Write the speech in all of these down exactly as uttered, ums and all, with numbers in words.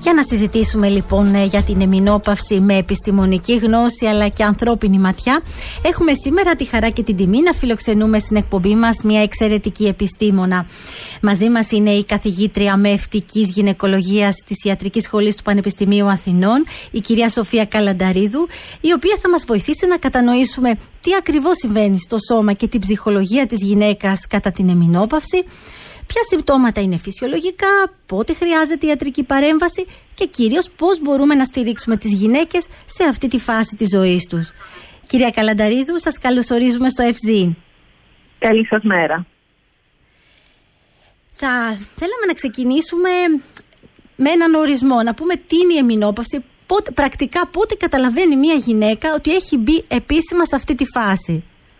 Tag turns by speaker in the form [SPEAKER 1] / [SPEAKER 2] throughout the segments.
[SPEAKER 1] Για να συζητήσουμε λοιπόν για την εμεινόπαυση με επιστημονική γνώση αλλά και ανθρώπινη ματιά, έχουμε σήμερα τη χαρά και την τιμή να φιλοξενούμε στην εκπομπή μας μια εξαιρετική επιστήμονα. Μαζί μας είναι η καθηγήτρια μευτικής γυναικολογίας της Ιατρικής Σχολής του Πανεπιστημίου Αθηνών, η κυρία Σοφία Καλανταρίδου, η οποία θα μας βοηθήσει να κατανοήσουμε τι ακριβώς συμβαίνει στο σώμα και την ψυχολογία της γυναίκας κατά την εμεινόπαυση, ποια συμπτώματα είναι φυσιολογικά, πότε χρειάζεται ιατρική παρέμβαση και κυρίως πώς μπορούμε να στηρίξουμε τις γυναίκες σε αυτή τη φάση της ζωής τους. Κυρία Καλανταρίδου, σας καλωσορίζουμε στο ΕΦΖΙΝ.
[SPEAKER 2] Καλή σας μέρα.
[SPEAKER 1] Θα θέλαμε να ξεκινήσουμε με έναν ορισμό, να πούμε τι είναι η εμεινόπαυση, πότε, πρακτικά πότε καταλαβαίνει μια γυναίκα ότι έχει μπει επίσημα σε αυτή τη φάση.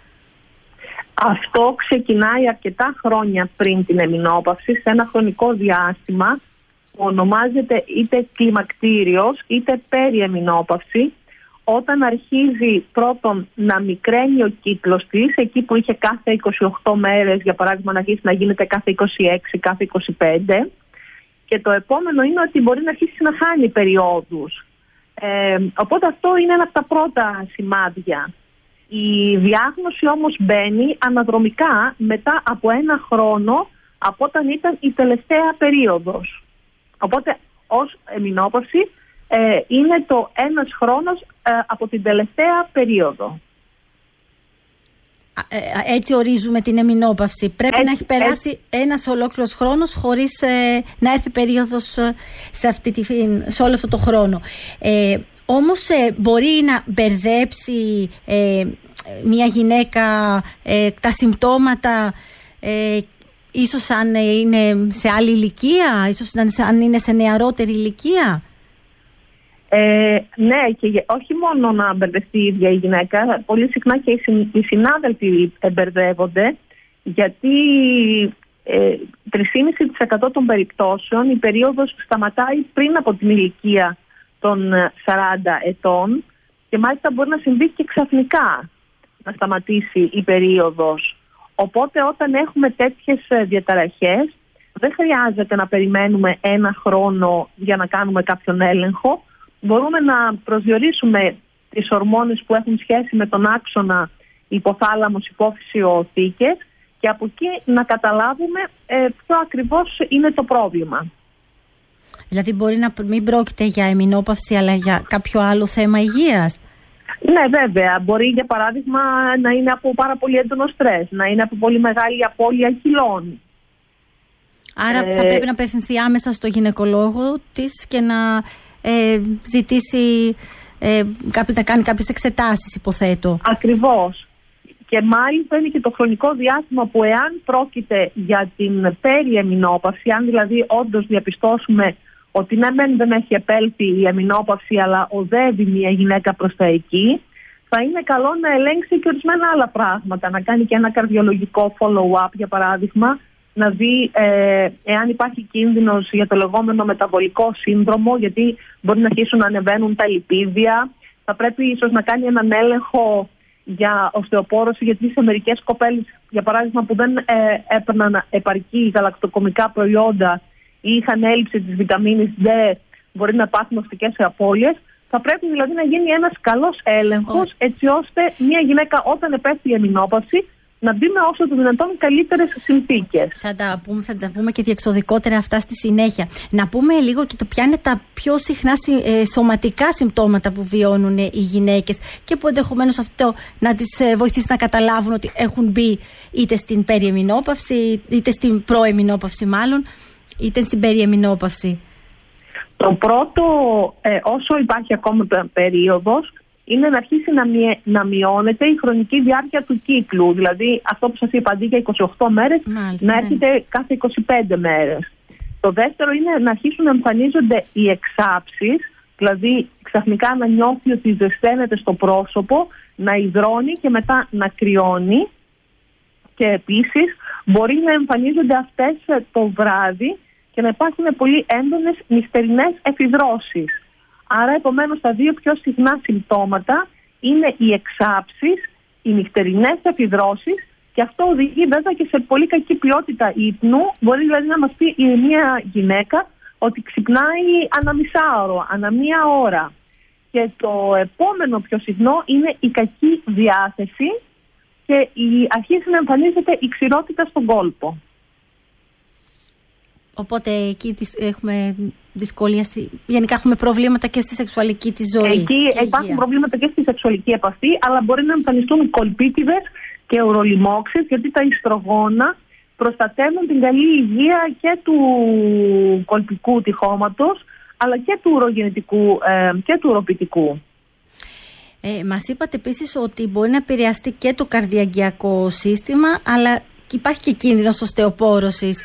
[SPEAKER 2] Αυτό ξεκινάει αρκετά χρόνια πριν την εμεινόπαυση, σε ένα χρονικό διάστημα που ονομάζεται είτε κλιμακτήριος είτε περιεμεινόπαυση, όταν αρχίζει πρώτον να μικραίνει ο κύκλος της, εκεί που είχε κάθε είκοσι οκτώ μέρες, για παράδειγμα, να αρχίσει να γίνεται κάθε είκοσι έξι, κάθε είκοσι πέντε, και το επόμενο είναι ότι μπορεί να αρχίσει να χάνει περιόδους. Ε, οπότε αυτό είναι ένα από τα πρώτα σημάδια. Η διάγνωση όμως μπαίνει αναδρομικά μετά από ένα χρόνο από όταν ήταν η τελευταία περίοδος. Οπότε ως εμεινόπαυση ε, είναι το ένας χρόνος ε, από την τελευταία περίοδο.
[SPEAKER 1] Έτσι ορίζουμε την εμεινόπαυση. Πρέπει έτσι, να έχει περάσει έτσι. ένας ολόκληρος χρόνος χωρίς ε, να έρθει περίοδος ε, σε, αυτή τη, σε όλο αυτό το χρόνο. Ε, όμως ε, μπορεί να μπερδέψει ε, μια γυναίκα ε, τα συμπτώματα ε, ίσως αν είναι σε άλλη ηλικία, ίσως αν είναι σε νεαρότερη ηλικία.
[SPEAKER 2] Ε, ναι, και όχι μόνο να μπερδευτεί η ίδια η γυναίκα, πολύ συχνά και οι συνάδελφοι μπερδεύονται, γιατί ε, τρία κόμμα πέντε τοις εκατό των περιπτώσεων η περίοδος σταματάει πριν από την ηλικία των σαράντα ετών και μάλιστα μπορεί να συμβεί και ξαφνικά να σταματήσει η περίοδος. Οπότε όταν έχουμε τέτοιες διαταραχές δεν χρειάζεται να περιμένουμε ένα χρόνο για να κάνουμε κάποιον έλεγχο. Μπορούμε να προσδιορίσουμε τις ορμόνες που έχουν σχέση με τον άξονα υποθάλαμος, υπόφυσιο, θήκες και από εκεί να καταλάβουμε ε, ποιο ακριβώς είναι το πρόβλημα.
[SPEAKER 1] Δηλαδή μπορεί να μην πρόκειται για εμεινόπαυση αλλά για κάποιο άλλο θέμα υγείας.
[SPEAKER 2] Ναι, βέβαια. Μπορεί για παράδειγμα να είναι από πάρα πολύ έντονο στρες, να είναι από πολύ μεγάλη απώλεια κιλών.
[SPEAKER 1] Άρα ε... θα πρέπει να απευθυνθεί άμεσα στο γυναικολόγο της και να ε, ζητήσει ε, κάποιο, να κάνει κάποιες εξετάσεις, υποθέτω. Ακριβώς.
[SPEAKER 2] Και μάλιστα είναι και το χρονικό διάστημα που εάν πρόκειται για την περιεμεινόπαυση, αν δηλαδή όντως διαπιστώσουμε ότι ναι, δεν έχει επέλθει η εμεινόπαυση, αλλά οδεύει μια γυναίκα προς τα εκεί, θα είναι καλό να ελέγξει και ορισμένα άλλα πράγματα. Να κάνει και ένα καρδιολογικό follow-up, για παράδειγμα, να δει ε, εάν υπάρχει κίνδυνος για το λεγόμενο μεταβολικό σύνδρομο, γιατί μπορεί να αρχίσουν να ανεβαίνουν τα λιπίδια. Θα πρέπει ίσως να κάνει έναν έλεγχο για οστεοπόρωση, γιατί σε μερικές κοπέλες, για παράδειγμα, που δεν ε, έπαιρναν επαρκή γαλακτοκομικά προϊόντα ή είχαν έλλειψη της βιταμίνης D, μπορεί να υπάρχουν οστικές απώλειες. Θα πρέπει δηλαδή να γίνει ένας καλός έλεγχος, oh. έτσι ώστε μια γυναίκα όταν επέφτει η εμεινόπαυση να μπει με όσο το δυνατόν καλύτερες συνθήκες.
[SPEAKER 1] Θα τα πούμε, θα τα πούμε και διεξοδικότερα αυτά στη συνέχεια. Να πούμε λίγο και το ποια είναι τα πιο συχνά ε, σωματικά συμπτώματα που βιώνουν οι γυναίκες και που ενδεχομένως αυτό να τις ε, βοηθήσει να καταλάβουν ότι έχουν μπει είτε στην περιεμεινόπαυση, είτε στην προεμεινόπαυση μάλλον, είτε στην περιεμεινόπαυση.
[SPEAKER 2] Το πρώτο, ε, όσο υπάρχει ακόμα περίοδος, είναι να αρχίσει να, μειε, να μειώνεται η χρονική διάρκεια του κύκλου. Δηλαδή αυτό που σας είπα, αντί για είκοσι οκτώ μέρες, Μάλιστα, να έρχεται ναι. κάθε είκοσι πέντε μέρες. Το δεύτερο είναι να αρχίσουν να εμφανίζονται οι εξάψεις, δηλαδή ξαφνικά να νιώθει ότι ζεσταίνεται στο πρόσωπο, να υδρώνει και μετά να κρυώνει. Και επίσης μπορεί να εμφανίζονται αυτές το βράδυ και να υπάρχουν πολύ έντονες νυχτερινές εφιδρώσεις. Άρα, επομένως, τα δύο πιο συχνά συμπτώματα είναι οι εξάψεις, οι νυχτερινές εφιδρώσεις, και αυτό οδηγεί βέβαια και σε πολύ κακή ποιότητα ύπνου. Μπορεί δηλαδή να μας πει η μία γυναίκα ότι ξυπνάει ανά μισάωρο, ανά μία ώρα. Και το επόμενο πιο συχνό είναι η κακή διάθεση και η, αρχίζει να εμφανίζεται η ξηρότητα στον κόλπο.
[SPEAKER 1] Οπότε εκεί έχουμε δυσκολία, στη... γενικά έχουμε προβλήματα και στη σεξουαλική της ζωή.
[SPEAKER 2] Εκεί υπάρχουν υγεία. Προβλήματα και στη σεξουαλική επαφή, αλλά μπορεί να εμφανιστούν κολπίτιδες και ουρολιμόξεις, γιατί τα ιστρογόνα προστατεύουν την καλή υγεία και του κολπικού τυχώματος, αλλά και του ουρογεννητικού ε, και του ουροποιητικού.
[SPEAKER 1] Ε, μας είπατε επίσης ότι μπορεί να επηρεαστεί και το καρδιαγγειακό σύστημα, αλλά υπάρχει και κίνδυνος οστεοπόρωσης.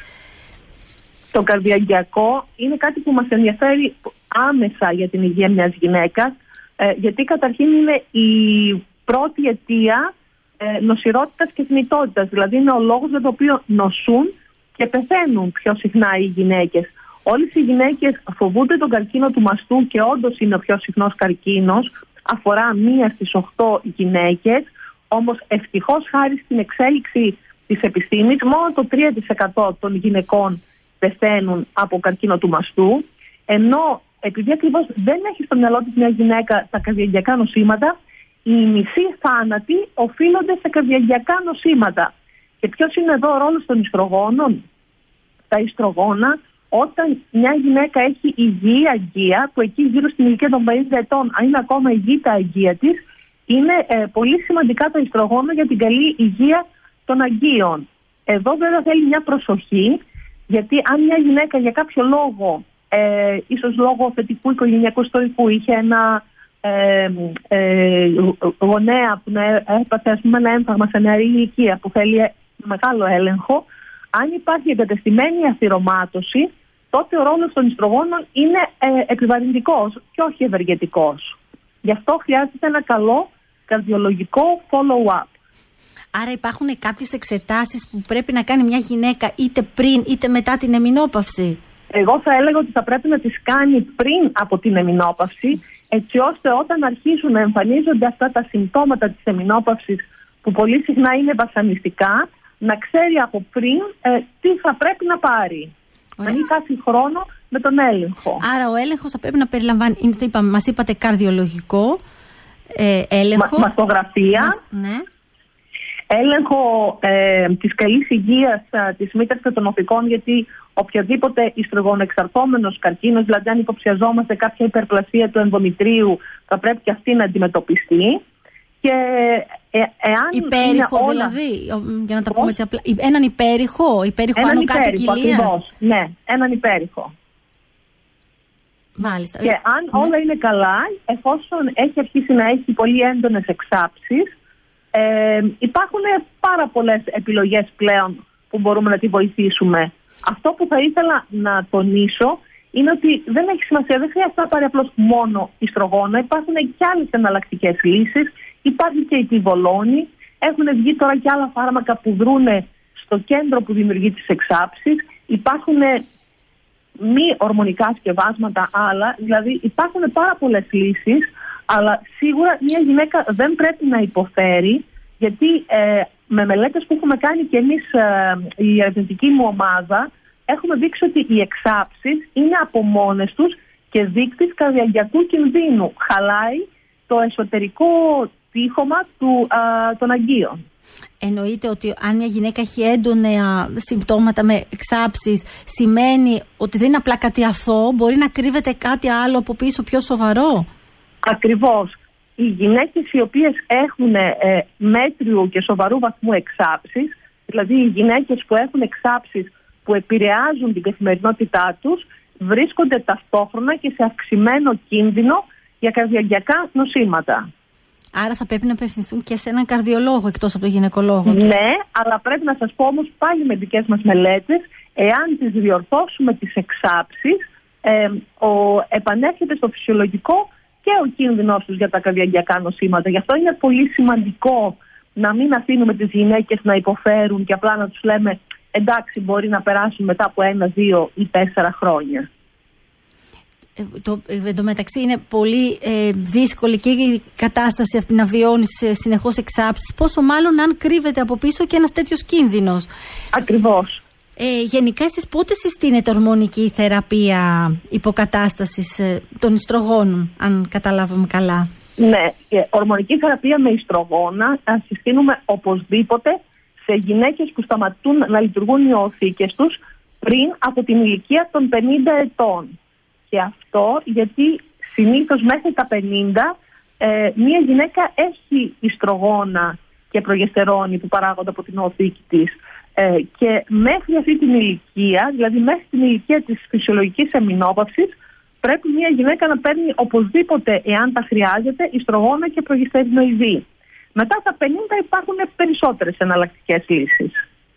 [SPEAKER 2] Το καρδιαγγειακό είναι κάτι που μας ενδιαφέρει άμεσα για την υγεία μιας γυναίκας, ε, γιατί καταρχήν είναι η πρώτη αιτία ε, νοσηρότητας και θνητότητας. Δηλαδή είναι ο λόγος για τον οποίο νοσούν και πεθαίνουν πιο συχνά οι γυναίκες. Όλες οι γυναίκες φοβούνται τον καρκίνο του μαστού και όντως είναι ο πιο συχνός καρκίνος. Αφορά μία στις οχτώ γυναίκες, όμως ευτυχώς χάρη στην εξέλιξη της επιστήμης μόνο το τρία τοις εκατό των γυναικών πεθαίνουν από καρκίνο του μαστού, ενώ επειδή ακριβώς δεν έχει στο μυαλό της μια γυναίκα τα καρδιαγγειακά νοσήματα, οι μισοί θάνατοι οφείλονται σε καρδιαγγειακά νοσήματα. Και ποιος είναι εδώ ο ρόλος των ιστρογόνων? Τα ιστρογόνα, όταν μια γυναίκα έχει υγιή αγκία, που εκεί γύρω στην ηλικία των πενήντα ετών, αν είναι ακόμα υγιή τα αγκία της, είναι ε, πολύ σημαντικά τα ιστρογόνα για την καλή υγεία των αγκίων. Εδώ βέβαια θέλει μια προσοχή, γιατί αν μια γυναίκα για κάποιο λόγο, ε, ίσως λόγω φετικού οικογενειακού ιστορικού, είχε ένα ε, ε, γονέα που έπαθε ας πούμε, ένα έμφαγμα σε νεαρή ηλικία που θέλει μεγάλο έλεγχο, αν υπάρχει εγκατεστημένη αθυρωμάτωση, τότε ο ρόλος των ιστρογόνων είναι ε, επιβαρυντικός και όχι ευεργετικός. Γι' αυτό χρειάζεται ένα καλό καρδιολογικό follow-up.
[SPEAKER 1] Άρα υπάρχουν κάποιες εξετάσεις που πρέπει να κάνει μια γυναίκα είτε πριν είτε μετά την εμεινόπαυση?
[SPEAKER 2] Εγώ θα έλεγα ότι θα πρέπει να τις κάνει πριν από την εμεινόπαυση, έτσι ώστε όταν αρχίσουν να εμφανίζονται αυτά τα συμπτώματα της εμεινόπαυσης, που πολύ συχνά είναι βασανιστικά, να ξέρει από πριν ε, τι θα πρέπει να πάρει. Να μην χάσει χρόνο με τον έλεγχο.
[SPEAKER 1] Άρα ο έλεγχος θα πρέπει να περιλαμβάνει, είπαμε, μας είπατε καρδιολογικό ε, έλεγχο.
[SPEAKER 2] Μα, μαστογραφία.
[SPEAKER 1] Μας, ναι.
[SPEAKER 2] Έλεγχο ε, της καλής υγείας ε, της μήτρας και των οφικών, γιατί οποιαδήποτε ιστρογονοεξαρτώμενος καρκίνος, δηλαδή αν υποψιαζόμαστε κάποια υπερπλασία του ενδομητρίου, θα πρέπει και αυτή να αντιμετωπιστεί. Και ε, εάν
[SPEAKER 1] υπέρηχο όλα... δηλαδή, για να τα πούμε έτσι απλά, έναν υπέρηχο, υπέρηχο άνω κάτω κοιλίας.
[SPEAKER 2] Ναι, έναν υπέρηχο.
[SPEAKER 1] Μάλιστα.
[SPEAKER 2] Και αν ναι. όλα είναι καλά, εφόσον έχει αρχίσει να έχει πολύ έντονες εξάψεις, ε, υπάρχουν πάρα πολλές επιλογές πλέον που μπορούμε να τη βοηθήσουμε. Αυτό που θα ήθελα να τονίσω είναι ότι δεν έχει σημασία, δεν χρειάζεται να πάρει απλώς μόνο ιστρογόνα, υπάρχουν και άλλες εναλλακτικές λύσεις. Υπάρχει και η τιβολόνη, έχουν βγει τώρα και άλλα φάρμακα που δρούν στο κέντρο που δημιουργεί τις εξάψεις. Υπάρχουν μη ορμονικά σκευάσματα άλλα, δηλαδή υπάρχουν πάρα πολλές λύσεις, αλλά σίγουρα μια γυναίκα δεν πρέπει να υποφέρει, γιατί ε, με μελέτες που έχουμε κάνει και εμείς ε, η ερευνητική μου ομάδα, έχουμε δείξει ότι οι εξάψεις είναι από μόνες τους και δείκτης καρδιαγγειακού κινδύνου. Χαλάει το εσωτερικό τύχωμα του, α, των αγκίων.
[SPEAKER 1] Εννοείται ότι αν μια γυναίκα έχει έντονα συμπτώματα με εξάψεις, σημαίνει ότι δεν είναι απλά κάτι αθώο, μπορεί να κρύβεται κάτι άλλο από πίσω πιο σοβαρό?
[SPEAKER 2] Ακριβώς. Οι γυναίκες οι οποίες έχουν ε, μέτριου και σοβαρού βαθμού εξάψεις, δηλαδή οι γυναίκες που έχουν εξάψεις που επηρεάζουν την καθημερινότητά τους, βρίσκονται ταυτόχρονα και σε αυξημένο κίνδυνο για καρδιαγγειακά νοσήματα.
[SPEAKER 1] Άρα θα πρέπει να απευθυνθούν και σε έναν καρδιολόγο εκτός από τον γυναικολόγο τους.
[SPEAKER 2] Ναι, αλλά πρέπει να σας πω όμως πάλι με δικές μας μελέτες, εάν τις διορθώσουμε τις εξάψεις, ε, ο, επανέρχεται στο φυσιολογικό και ο κίνδυνος τους για τα καρδιαγγειακά νοσήματα. Γι' αυτό είναι πολύ σημαντικό να μην αφήνουμε τις γυναίκες να υποφέρουν και απλά να τους λέμε εντάξει, μπορεί να περάσουν μετά από ένα, δύο ή τέσσερα χρόνια.
[SPEAKER 1] Το, εν τω μεταξύ είναι πολύ ε, δύσκολη και η κατάσταση αυτή να βιώνεις ε, συνεχώς εξάψεις, πόσο μάλλον αν κρύβεται από πίσω και ένας τέτοιος κίνδυνος.
[SPEAKER 2] Ακριβώς.
[SPEAKER 1] Ε, γενικά εσείς πότε συστήνεται ορμονική θεραπεία υποκατάστασης ε, των ιστρογόνων, αν καταλάβαμε καλά?
[SPEAKER 2] Ναι, ορμονική θεραπεία με ιστρογόνα συστήνουμε οπωσδήποτε σε γυναίκες που σταματούν να λειτουργούν οι οοθήκες τους πριν από την ηλικία των πενήντα ετών. Και αυτό γιατί συνήθως μέχρι τα πενήντα ε, μία γυναίκα έχει ιστρογόνα και προγεστερόνη που παράγονται από την οοθήκη της. Ε, και μέχρι αυτή την ηλικία, δηλαδή μέχρι την ηλικία της φυσιολογικής εμεινόπαυσης, πρέπει μια γυναίκα να παίρνει οπωσδήποτε, εάν τα χρειάζεται, ιστρογόνα και προγεστερινοειδή. Μετά τα πενήντα υπάρχουν περισσότερες εναλλακτικές λύσεις.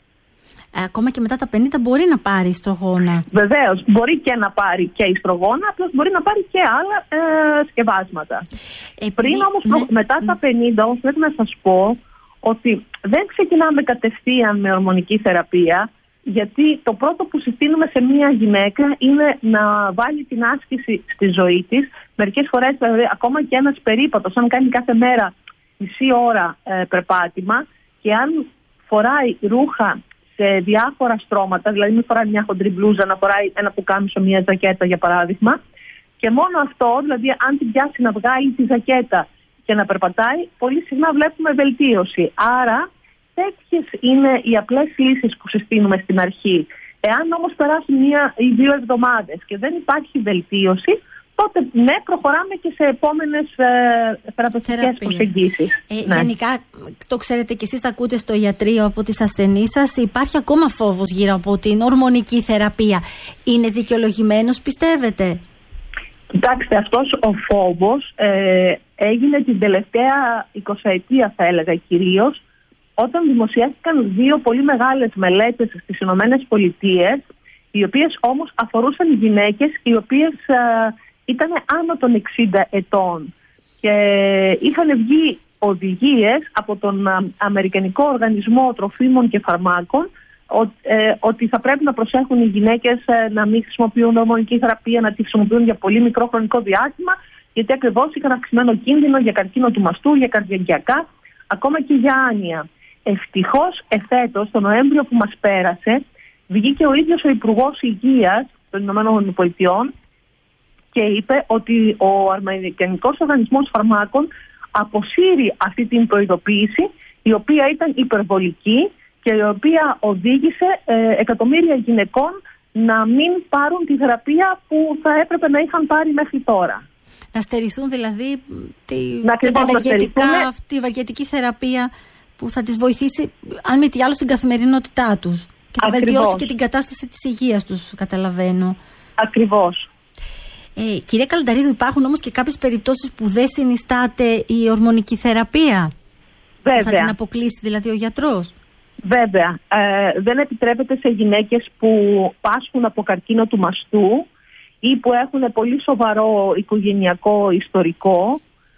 [SPEAKER 1] Ε, ακόμα και μετά τα πενήντα μπορεί να πάρει ιστρογόνα.
[SPEAKER 2] Βεβαίως, μπορεί και να πάρει και ιστρογόνα, απλώς μπορεί να πάρει και άλλα ε, σκευάσματα. Επειδή, Πριν όμως, ναι, μετά τα πενήντα, όμως πρέπει να σας πω ότι δεν ξεκινάμε κατευθείαν με ορμονική θεραπεία, γιατί το πρώτο που συστήνουμε σε μια γυναίκα είναι να βάλει την άσκηση στη ζωή της. Μερικές φορές, δηλαδή, ακόμα και ένας περίπατος, αν κάνει κάθε μέρα μισή ώρα ε, περπάτημα και αν φοράει ρούχα σε διάφορα στρώματα, δηλαδή μην φοράει μια χοντρή μπλούζα, να φοράει ένα πουκάμισο, μια ζακέτα για παράδειγμα, και μόνο αυτό, δηλαδή αν την πιάσει να βγάλει τη ζακέτα και να περπατάει, πολύ συχνά βλέπουμε βελτίωση. Άρα τέτοιες είναι οι απλές λύσεις που συστήνουμε στην αρχή. Εάν όμως περάσουν μία ή δύο εβδομάδες και δεν υπάρχει βελτίωση, τότε ναι, προχωράμε και σε επόμενες ε, θεραπευτικές προσεγγίσεις.
[SPEAKER 1] Ε,
[SPEAKER 2] ναι.
[SPEAKER 1] Γενικά, το ξέρετε και εσείς, τα ακούτε στο ιατρείο από τις ασθενείς σας, υπάρχει ακόμα φόβος γύρω από την ορμονική θεραπεία. Είναι δικαιολογημένος, πιστεύετε?
[SPEAKER 2] Κοιτάξτε, αυτός ο φόβος ε, έγινε την τελευταία εικοσαετία, θα έλεγα κυρίως, όταν δημοσιεύτηκαν δύο πολύ μεγάλες μελέτες στις Ηνωμένες Πολιτείες, οι οποίες όμως αφορούσαν γυναίκες οι οποίες ε, ήταν άνω των εξήντα ετών και είχαν βγει οδηγίες από τον Αμερικανικό Οργανισμό Τροφίμων και Φαρμάκων ε, ότι θα πρέπει να προσέχουν οι γυναίκες ε, να μην χρησιμοποιούν ορμονική θεραπεία, να τη χρησιμοποιούν για πολύ μικρό χρονικό διάστημα, γιατί ακριβώς είχαν αυξημένο κίνδυνο για καρκίνο του μαστού, για καρδιακιακά, ακόμα και για άνοια. Ευτυχώς εφέτος, τον Νοέμβριο που μας πέρασε, βγήκε ο ίδιος ο Υπουργός Υγείας των Ηνωμένων Πολιτειών και είπε ότι ο Αμερικανικός Οργανισμός Φαρμάκων αποσύρει αυτή την προειδοποίηση, η οποία ήταν υπερβολική και η οποία οδήγησε ε, εκατομμύρια γυναικών να μην πάρουν τη θεραπεία που θα έπρεπε να είχαν πάρει μέχρι τώρα.
[SPEAKER 1] Να στερηθούν δηλαδή τη,
[SPEAKER 2] να
[SPEAKER 1] τη, τα τη ευεργετική θεραπεία που θα τις βοηθήσει, αν μη τι άλλο, στην καθημερινότητά τους. Και θα
[SPEAKER 2] Ακριβώς.
[SPEAKER 1] βελτιώσει και την κατάσταση της υγείας τους, καταλαβαίνω.
[SPEAKER 2] Ακριβώς.
[SPEAKER 1] Ε, κυρία Καλανταρίδου, υπάρχουν όμως και κάποιες περιπτώσεις που δεν συνιστάται η ορμονική θεραπεία.
[SPEAKER 2] Βέβαια.
[SPEAKER 1] Θα την αποκλείσει δηλαδή ο γιατρός.
[SPEAKER 2] Βέβαια. Ε, δεν επιτρέπεται σε γυναίκες που πάσχουν από καρκίνο του μαστού ή που έχουν πολύ σοβαρό οικογενειακό ιστορικό.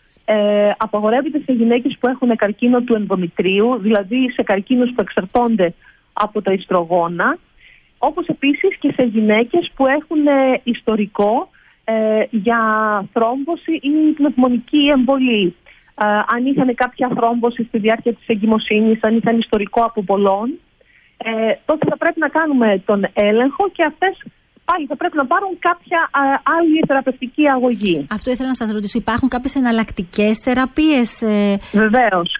[SPEAKER 2] Ε, απαγορεύεται σε γυναίκες που έχουν καρκίνο του ενδομητρίου, δηλαδή σε καρκίνους που εξαρτώνται από τα ιστρογόνα, όπως επίσης και σε γυναίκες που έχουν ε, ιστορικό ε, για θρόμβωση ή πνευμονική εμβολή. Ε, αν είχαν κάποια θρόμβωση στη διάρκεια της εγκυμοσύνης, αν είχαν ιστορικό αποβολών, ε, τότε θα πρέπει να κάνουμε τον έλεγχο και αυτές πάλι θα πρέπει να πάρουν κάποια α, άλλη θεραπευτική αγωγή.
[SPEAKER 1] Αυτό ήθελα να σας ρωτήσω. Υπάρχουν κάποιες εναλλακτικές θεραπείες? Ε...
[SPEAKER 2] Βεβαίως.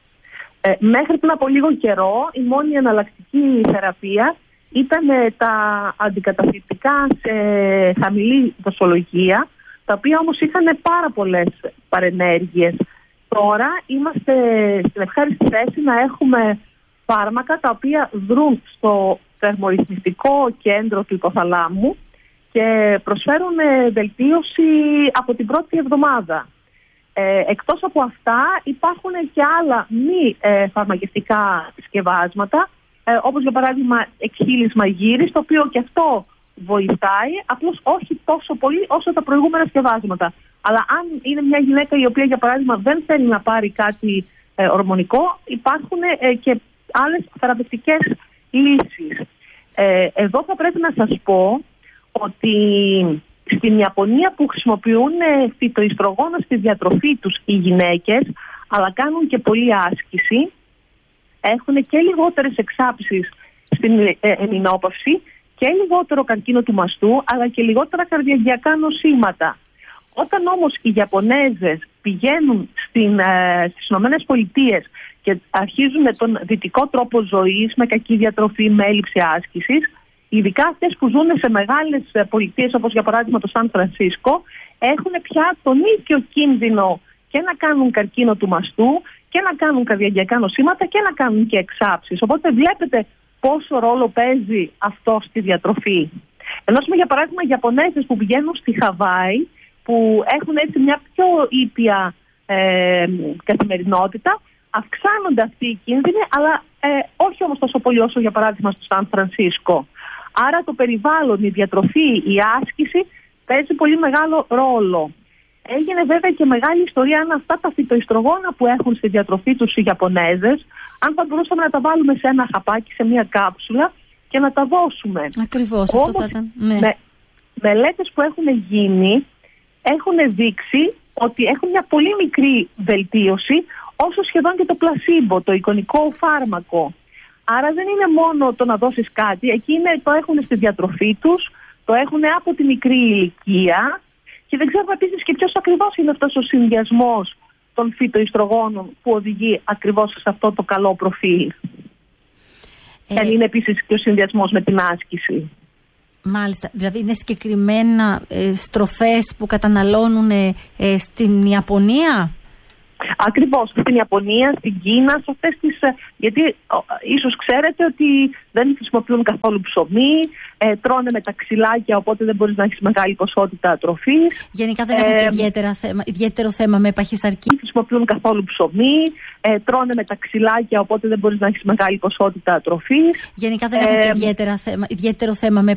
[SPEAKER 2] Ε, μέχρι πριν από λίγο καιρό η μόνη εναλλακτική θεραπεία ήταν ε, τα αντικαταθλιπτικά σε χαμηλή δοσολογία, τα οποία όμως είχαν πάρα πολλές παρενέργειες. Τώρα είμαστε στην ευχάριστη θέση να έχουμε φάρμακα τα οποία δρούν στο θερμορυθμιστικό κέντρο του υποθαλάμου και προσφέρουν βελτίωση από την πρώτη εβδομάδα. Ε, εκτός από αυτά υπάρχουν και άλλα μη ε, φαρμακευτικά συσκευάσματα, ε, όπως για παράδειγμα εκχύλισμα γύρις, το οποίο και αυτό βοηθάει, απλώς όχι τόσο πολύ όσο τα προηγούμενα συσκευάσματα. Αλλά αν είναι μια γυναίκα η οποία για παράδειγμα δεν θέλει να πάρει κάτι ε, ορμονικό, υπάρχουν ε, και άλλες θεραπευτικές λύσεις. Ε, εδώ θα πρέπει να σας πω ότι στην Ιαπωνία, που χρησιμοποιούν φυτοϊστρογόνα στη διατροφή τους οι γυναίκες, αλλά κάνουν και πολλή άσκηση, έχουν και λιγότερες εξάψεις στην εμεινόπαυση και λιγότερο καρκίνο του μαστού, αλλά και λιγότερα καρδιαγγειακά νοσήματα. Όταν όμως οι Ιαπωνέζες πηγαίνουν στην, ε, στις Ηνωμένες Πολιτείες και αρχίζουν με τον δυτικό τρόπο ζωής, με κακή διατροφή, με έλλειψη άσκησης, ειδικά αυτές που ζουν σε μεγάλες πολιτείες όπως για παράδειγμα το Σαν Φρανσίσκο, έχουν πια τον ίδιο κίνδυνο και να κάνουν καρκίνο του μαστού και να κάνουν καρδιαγγειακά νοσήματα και να κάνουν και εξάψεις. Οπότε βλέπετε πόσο ρόλο παίζει αυτό στη διατροφή. Ενώ για παράδειγμα οι Ιαπωνέζες που πηγαίνουν στη Χαβάη, που έχουν έτσι μια πιο ήπια ε, καθημερινότητα, αυξάνονται αυτοί οι κίνδυνοι, αλλά ε, όχι όμως τόσο πολύ όσο για παράδειγμα στο Σαν Φρανσίσκο. Άρα το περιβάλλον, η διατροφή, η άσκηση παίζει πολύ μεγάλο ρόλο. Έγινε βέβαια και μεγάλη ιστορία αν αυτά τα φυτοϊστρογόνα που έχουν στη διατροφή τους οι Ιαπωνέζες, αν θα μπορούσαμε να τα βάλουμε σε ένα χαπάκι, σε μια κάψουλα και να τα δώσουμε.
[SPEAKER 1] Ακριβώς,
[SPEAKER 2] όμως,
[SPEAKER 1] αυτό θα ήταν. Ναι.
[SPEAKER 2] Με, μελέτες που έχουν γίνει έχουν δείξει ότι έχουν μια πολύ μικρή βελτίωση, όσο σχεδόν και το πλασίμπο, το εικονικό φάρμακο. Άρα δεν είναι μόνο το να δώσεις κάτι, εκεί είναι, το έχουν στη διατροφή τους, το έχουν από τη μικρή ηλικία και δεν ξέρουμε επίσης και ποιος ακριβώς είναι αυτός ο συνδυασμός των φυτοϊστρογόνων που οδηγεί ακριβώς σε αυτό το καλό προφίλ. Ε... Και είναι επίσης και ο συνδυασμός με την άσκηση.
[SPEAKER 1] Μάλιστα, δηλαδή είναι συγκεκριμένα ε, στροφές που καταναλώνουν ε, ε, στην Ιαπωνία.
[SPEAKER 2] Ακριβώς, στην Ιαπωνία, στην Κίνα, σε αυτές τις, γιατί ο, ίσως ξέρετε ότι δεν χρησιμοποιούν καθόλου ψωμί, ε, τρώνε με τα ξυλάκια, οπότε δεν μπορείς να έχεις μεγάλη ποσότητα τροφής.
[SPEAKER 1] Γενικά δεν έχουν ε, και ιδιαίτερα θέμα, ιδιαίτερο θέμα με παχυσαρκία.
[SPEAKER 2] Δεν χρησιμοποιούν καθόλου ψωμί, ε, τρώνε με τα ξυλάκια, οπότε δεν μπορείς να έχεις μεγάλη ποσότητα τροφής.
[SPEAKER 1] Γενικά δεν έχουν ε, και ιδιαίτερα θέμα, ιδιαίτερο θέμα με